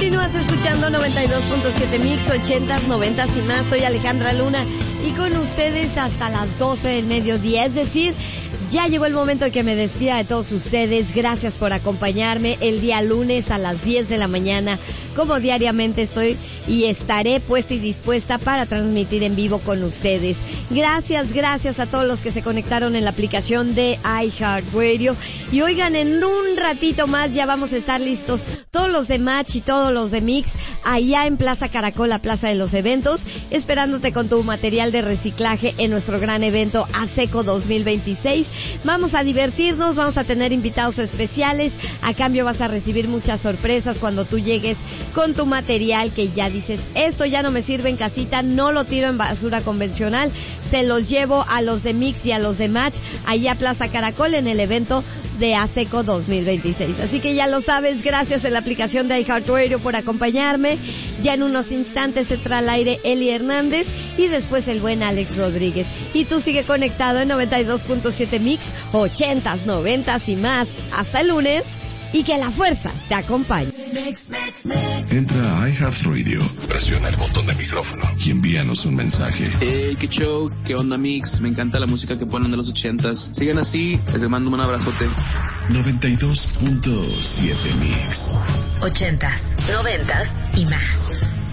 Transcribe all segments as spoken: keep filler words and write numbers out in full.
Continúas escuchando noventa y dos punto siete Mix, ochentas, noventas y más. Soy Alejandra Luna y con ustedes hasta las doce del mediodía, es decir, ya llegó el momento de que me despida de todos ustedes. Gracias por acompañarme el día lunes a las diez de la mañana. Como diariamente estoy y estaré puesta y dispuesta para transmitir en vivo con ustedes. Gracias, gracias a todos los que se conectaron en la aplicación de iHeartRadio. Y oigan, en un ratito más ya vamos a estar listos todos los de Match y todos los de Mix allá en Plaza Caracol, la Plaza de los Eventos, esperándote con tu material de reciclaje en nuestro gran evento ASECO dos mil veintiséis. Vamos a divertirnos, vamos a tener invitados especiales. A cambio vas a recibir muchas sorpresas cuando tú llegues con tu material que ya dices, esto ya no me sirve en casita, no lo tiro en basura convencional, se los llevo a los de Mix y a los de Match allá a Plaza Caracol en el evento de ASECO dos mil veintiséis. Así que ya lo sabes, gracias en la aplicación de iHeartRadio por acompañarme. Ya en unos instantes entra al aire Eli Hernández y después el buen Alex Rodríguez. Y tú sigue conectado en noventa y dos punto siete Mix, ochentas, noventas y más. Hasta el lunes y que la fuerza te acompañe. Entra a iHeartRadio, presiona el botón de micrófono y envíanos un mensaje. Hey, qué show, qué onda Mix, me encanta la música que ponen de los ochentas. Sigan así, les mando un abrazote. noventa y dos punto siete Mix. Ochentas, noventas y más.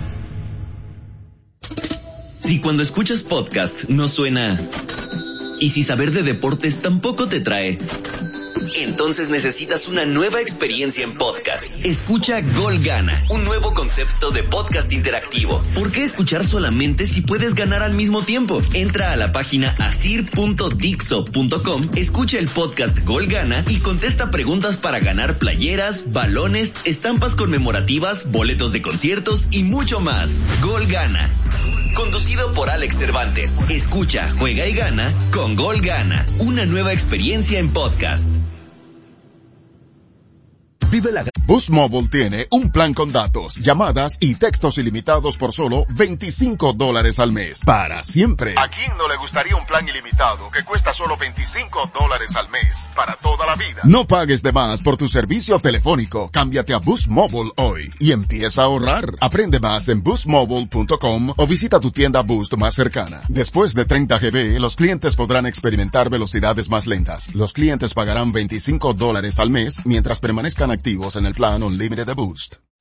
Si cuando escuchas podcast no suena, y si saber de deportes tampoco te trae, entonces necesitas una nueva experiencia en podcast. Escucha Gol Gana, un nuevo concepto de podcast interactivo. ¿Por qué escuchar solamente si puedes ganar al mismo tiempo? Entra a la página asir punto dixo punto com, escucha el podcast Gol Gana y contesta preguntas para ganar playeras, balones, estampas conmemorativas, boletos de conciertos y mucho más. Gol Gana, conducido por Alex Cervantes. Escucha, juega y gana con Gol Gana, una nueva experiencia en podcast. Vive la... Boost Mobile tiene un plan con datos, llamadas y textos ilimitados por solo veinticinco dólares al mes. Para siempre. ¿A quién no le gustaría un plan ilimitado que cuesta solo veinticinco dólares al mes? Para toda la vida. No pagues de más por tu servicio telefónico. Cámbiate a Boost Mobile hoy y empieza a ahorrar. Aprende más en boost mobile punto com o visita tu tienda Boost más cercana. Después de treinta gigabytes, los clientes podrán experimentar velocidades más lentas. Los clientes pagarán veinticinco dólares al mes mientras permanezcan activos en el plan Unlimited de Boost.